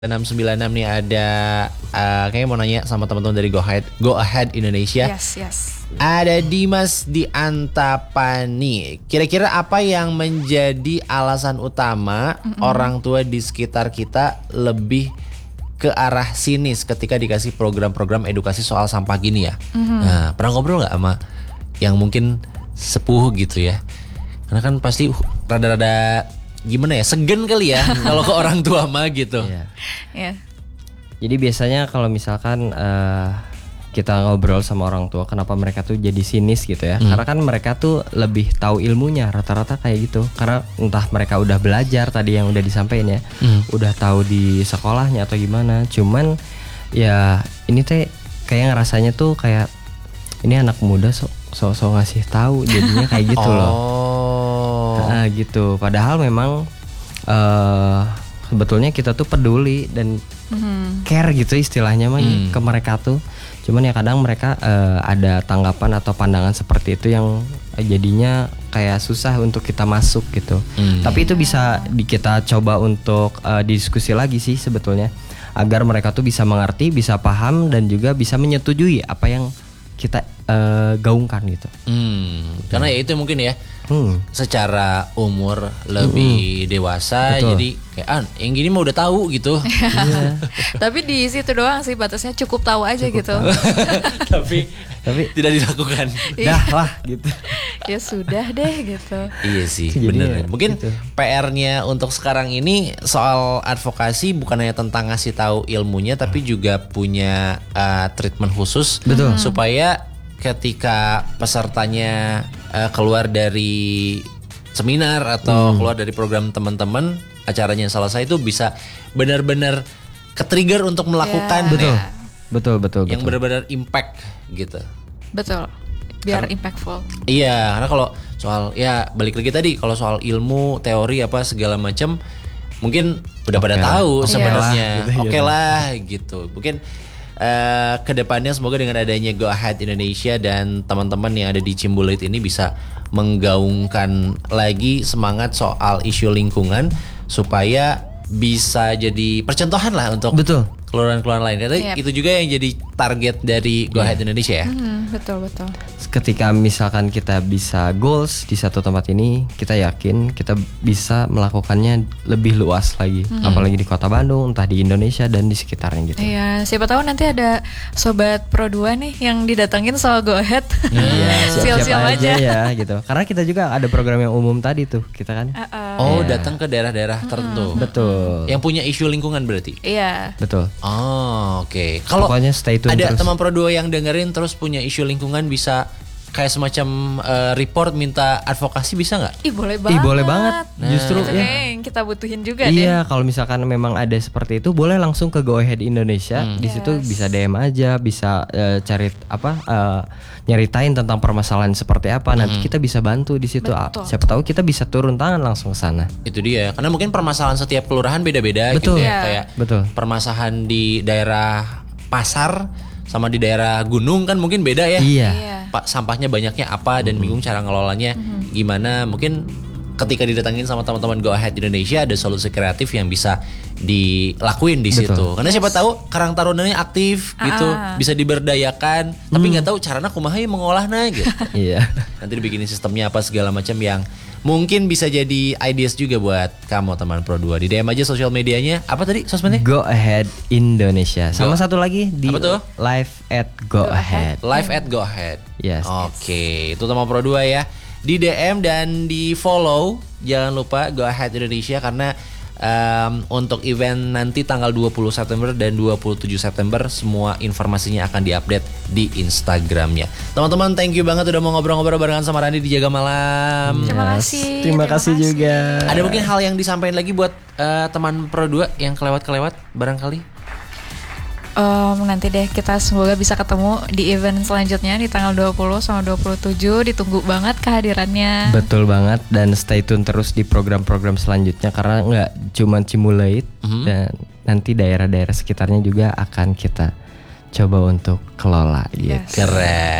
696 nih ada kayaknya mau nanya sama teman-teman dari Go Ahead Indonesia. Yes. Ada Dimas di Antapani. Kira-kira apa yang menjadi alasan utama orang tua di sekitar kita lebih ke arah sinis ketika dikasih program-program edukasi soal sampah gini ya? Nah, pernah ngobrol nggak sama yang mungkin sepuh gitu ya? Karena kan pasti rada-rada gimana ya, segan kali ya kalau ke orang tua mah gitu. Iya. Jadi biasanya kalau misalkan kita ngobrol sama orang tua, kenapa mereka tuh jadi sinis gitu ya? Karena kan mereka tuh lebih tahu ilmunya, rata-rata kayak gitu. Karena entah mereka udah belajar tadi yang udah disampaikan ya, udah tahu di sekolahnya atau gimana. Cuman ya ini teh kayak ngerasanya tuh kayak ini anak muda sok ngasih tahu, jadinya kayak gitu loh. Gitu. Padahal memang sebetulnya kita tuh peduli dan care gitu istilahnya mah ke mereka tuh. Cuman ya kadang mereka ada tanggapan atau pandangan seperti itu yang jadinya kayak susah untuk kita masuk gitu. Tapi itu bisa kita coba untuk diskusi lagi sih sebetulnya, agar mereka tuh bisa mengerti, bisa paham dan juga bisa menyetujui apa yang kita gaungkan gitu. Karena ya itu mungkin ya, secara umur lebih dewasa. Betul. Jadi kayak yang gini mah udah tahu gitu. Tapi di situ doang sih batasnya, cukup tahu aja gitu. tapi tidak dilakukan. Dah lah gitu. Ya sudah deh gitu. Iya sih, Jadinya bener. Mungkin gitu. PR-nya untuk sekarang ini soal advokasi bukan hanya tentang ngasih tahu ilmunya, tapi juga punya treatment khusus. Betul. Supaya ketika pesertanya keluar dari seminar atau keluar dari program teman-teman, acaranya selesai itu bisa benar-benar ke-trigger untuk melakukan Betul. yang benar-benar impact gitu. Betul. Biar impactful. Iya, karena kalau soal ya balik lagi tadi, kalau soal ilmu, teori apa segala macam mungkin udah pada tahu sebenarnya. Oke lah gitu. Mungkin kedepannya semoga dengan adanya Go Ahead Indonesia dan teman-teman yang ada di Cimbulit ini bisa menggaungkan lagi semangat soal isu lingkungan supaya bisa jadi percontohan lah untuk keluaran-keluaran lain. Karena itu juga yang jadi target dari Go Ahead Indonesia ya. Betul. Ketika misalkan kita bisa goals di satu tempat ini, kita yakin kita bisa melakukannya lebih luas lagi, apalagi di Kota Bandung, entah di Indonesia dan di sekitarnya gitu. Iya, siapa tahu nanti ada sobat Pro 2 nih yang didatengin soal Go Ahead. Siap-siap aja ya gitu. Karena kita juga ada program yang umum tadi tuh, kita kan. Datang ke daerah-daerah tertentu. Betul. Yang punya isu lingkungan berarti. Iya. Betul. Oh, oke. Kalau pokoknya stay tune ada terus. teman Pro 2 yang dengerin terus punya isu lingkungan, bisa kayak semacam report minta advokasi, bisa nggak? Boleh banget. Justru itu ya. kayak yang kita butuhin juga deh. Iya, kalau misalkan memang ada seperti itu, boleh langsung ke Go Ahead Indonesia. Di situ bisa DM aja, bisa cari nyeritain tentang permasalahan seperti apa. Nanti kita bisa bantu di situ. Siapa tahu kita bisa turun tangan langsung ke sana. Itu dia. Karena mungkin permasalahan setiap kelurahan beda-beda gitu ya. Kayak permasalahan di daerah pasar sama di daerah gunung kan mungkin beda ya. Iya. Pak, sampahnya banyaknya apa dan bingung cara ngelolanya gimana. Mungkin ketika didatangin sama teman-teman Go Ahead Indonesia, ada solusi kreatif yang bisa dilakuin di situ. Karena siapa tahu Karang Tarunanya aktif gitu, bisa diberdayakan, tapi nggak tahu caranya kumaha mengolahnya gitu. Iya. Nanti dibikinin sistemnya apa segala macam yang mungkin bisa jadi ideas juga buat kamu teman Pro 2. Di DM aja sosial medianya. Apa tadi sosmednya? Go Ahead Indonesia. Sama satu lagi di apa tuh? Live at Go Ahead. Live at Go Ahead. Yes. Oke, itu teman Pro 2 ya. Di DM dan di follow, jangan lupa Go Ahead Indonesia, karena untuk event nanti tanggal 20 September dan 27 September semua informasinya akan diupdate di Instagramnya. Teman-teman, thank you banget udah mau ngobrol-ngobrol barengan sama Randy di Jaga Malam. Terima kasih juga. Ada mungkin hal yang disampaikan lagi buat teman Pro 2 yang kelewat-kelewat barangkali? Nanti deh kita semoga bisa ketemu di event selanjutnya di tanggal 20 sama 27. Ditunggu banget kehadirannya. Betul banget, dan stay tune terus di program-program selanjutnya, karena nggak cuma Cimulait dan nanti daerah-daerah sekitarnya juga akan kita coba untuk kelola gitu. Keren.